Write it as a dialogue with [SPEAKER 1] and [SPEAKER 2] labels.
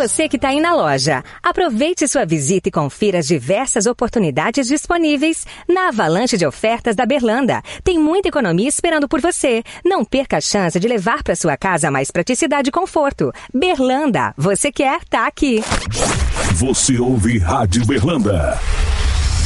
[SPEAKER 1] você que está aí na loja, aproveite sua visita e confira as diversas oportunidades disponíveis na avalanche de ofertas da Berlanda. Tem muita economia esperando por você. Não perca a chance de levar para sua casa mais praticidade e conforto. Berlanda, você quer, tá aqui.
[SPEAKER 2] Você ouve Rádio Berlanda.